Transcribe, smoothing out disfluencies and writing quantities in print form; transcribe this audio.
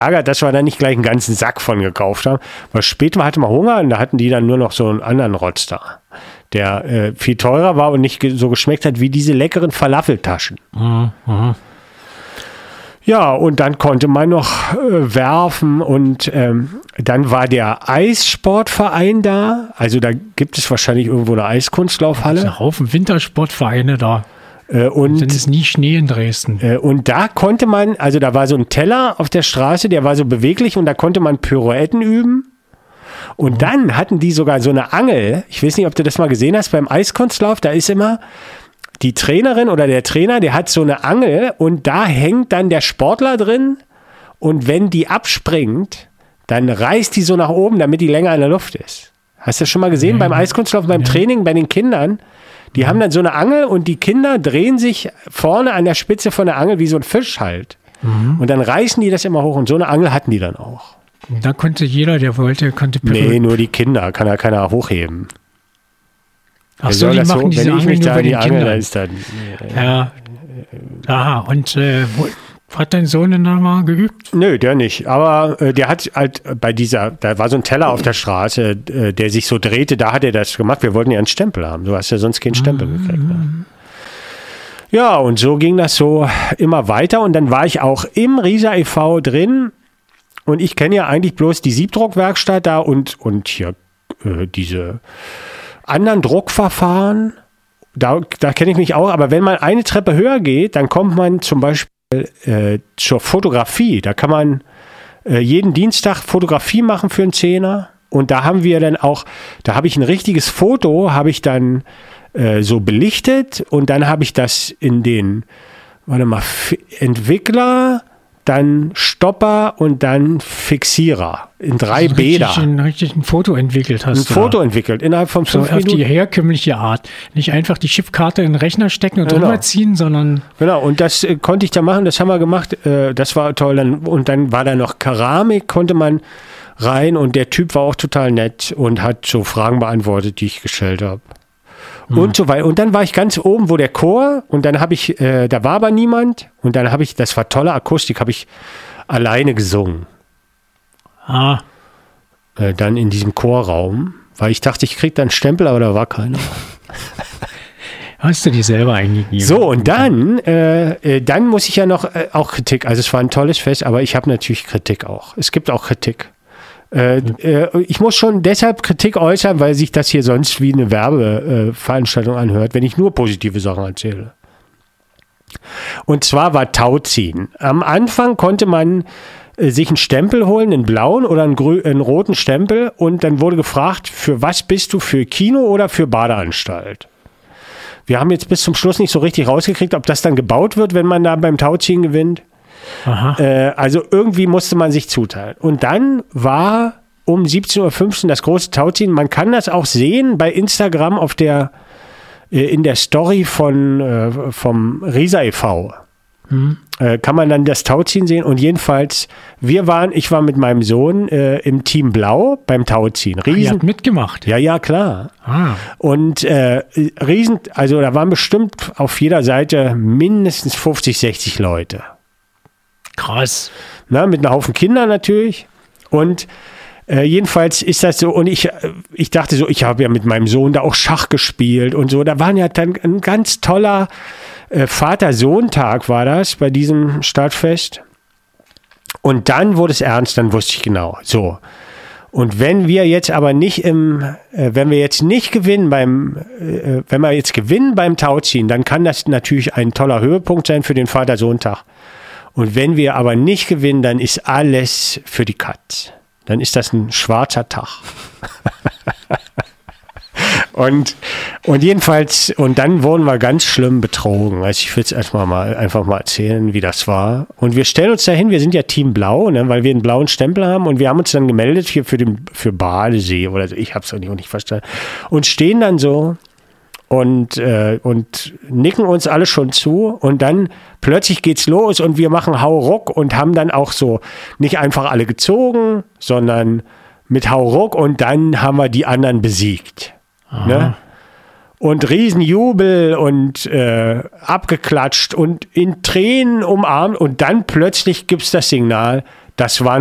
ärgert, dass wir da nicht gleich einen ganzen Sack von gekauft haben. Weil später hatte man Hunger und da hatten die dann nur noch so einen anderen Rotz da, der viel teurer war und nicht so geschmeckt hat wie diese leckeren Falafeltaschen. Ja, und dann konnte man noch werfen und dann war der Eissportverein da. Also da gibt es wahrscheinlich irgendwo eine Eiskunstlaufhalle. Ein Haufen Wintersportvereine da. Und dann ist nie Schnee in Dresden. Und da konnte man, also da war so ein Teller auf der Straße, der war so beweglich und da konnte man Pirouetten üben. Und dann hatten die sogar so eine Angel. Ich weiß nicht, ob du das mal gesehen hast beim Eiskunstlauf. Da ist immer die Trainerin oder der Trainer, der hat so eine Angel und da hängt dann der Sportler drin. Und wenn die abspringt, dann reißt die so nach oben, damit die länger in der Luft ist. Hast du das schon mal gesehen beim Eiskunstlauf, beim Training bei den Kindern? Die haben dann so eine Angel und die Kinder drehen sich vorne an der Spitze von der Angel wie so ein Fisch halt. Und dann reißen die das immer hoch und so eine Angel hatten die dann auch. Da konnte jeder, der wollte, Nee, nur die Kinder, kann ja keiner hochheben. Ach so, die machen diese Angel nur bei den Kindern. Ist dann, ja. Aha, und hat dein Sohn denn nochmal geübt? Nö, der nicht. Aber der hat halt da war so ein Teller auf der Straße, der sich so drehte, da hat er das gemacht. Wir wollten ja einen Stempel haben. Du hast ja sonst keinen Stempel gekriegt. Ne? Ja, und so ging das so immer weiter. Und dann war ich auch im Riesa e.V. drin. Und ich kenne ja eigentlich bloß die Siebdruckwerkstatt da und hier diese anderen Druckverfahren. Da kenne ich mich auch. Aber wenn man eine Treppe höher geht, dann kommt man zum Beispiel zur Fotografie. Da kann man jeden Dienstag Fotografie machen für einen Zehner. Und da haben wir dann auch, da habe ich ein richtiges Foto, habe ich dann so belichtet und dann habe ich das in den, Entwickler, dann Stopper und dann Fixierer in 3 Bäder. Richtig ein Foto entwickelt hast du. Ein Foto entwickelt, innerhalb von 5 Minuten. Auf die herkömmliche Art. Nicht einfach die Chipkarte in den Rechner stecken und drüber ziehen, sondern... Genau, und das konnte ich da machen, das haben wir gemacht, das war toll. Und dann war da noch Keramik, konnte man rein und der Typ war auch total nett und hat so Fragen beantwortet, die ich gestellt habe. Und so weiter. Und dann war ich ganz oben, wo der Chor, und dann habe ich, da war aber niemand, und dann habe ich, das war tolle Akustik, habe ich alleine gesungen. Dann in diesem Chorraum, weil ich dachte, ich kriege dann einen Stempel, aber da war keiner. Hast du die selber eingegeben? So, und dann muss ich ja noch auch Kritik, also es war ein tolles Fest, aber ich habe natürlich Kritik auch. Es gibt auch Kritik. Ich muss schon deshalb Kritik äußern, weil sich das hier sonst wie eine Werbeveranstaltung anhört, wenn ich nur positive Sachen erzähle. Und zwar war Tauziehen. Am Anfang konnte man sich einen Stempel holen, einen blauen oder einen roten Stempel, und dann wurde gefragt, für was bist du, für Kino oder für Badeanstalt? Wir haben jetzt bis zum Schluss nicht so richtig rausgekriegt, ob das dann gebaut wird, wenn man da beim Tauziehen gewinnt. Also irgendwie musste man sich zuteilen. Und dann war um 17.15 Uhr das große Tauziehen. Man kann das auch sehen bei Instagram in der Story vom Riesa e.V. Kann man dann das Tauziehen sehen. Und jedenfalls, ich war mit meinem Sohn im Team Blau beim Tauziehen. Ihr habt mitgemacht? Ja, klar. Und also da waren bestimmt auf jeder Seite mindestens 50, 60 Leute. Krass. Na, mit einem Haufen Kindern natürlich. Und jedenfalls ist das so, und ich dachte so, ich habe ja mit meinem Sohn da auch Schach gespielt und so. Da waren ja dann ein ganz toller Vater-Sohn-Tag war das bei diesem Stadtfest. Und dann wurde es ernst, dann wusste ich genau. So. Und wenn wir jetzt aber nicht wenn wir jetzt gewinnen beim Tauziehen, dann kann das natürlich ein toller Höhepunkt sein für den Vater-Sohn-Tag. Und wenn wir aber nicht gewinnen, dann ist alles für die Katz. Dann ist das ein schwarzer Tag. und jedenfalls, und dann wurden wir ganz schlimm betrogen. Also ich will es einfach mal erzählen, wie das war. Und wir stellen uns dahin, wir sind ja Team Blau, ne, weil wir einen blauen Stempel haben, und wir haben uns dann gemeldet hier für Badesee oder so. Ich habe es auch nicht verstanden. Und stehen dann so und nicken uns alle schon zu, und dann plötzlich geht's los und wir machen Hauruck und haben dann auch so nicht einfach alle gezogen, sondern mit Hauruck, und dann haben wir die anderen besiegt. Ne? Und Riesenjubel und abgeklatscht und in Tränen umarmt, und dann plötzlich gibt's das Signal, Das war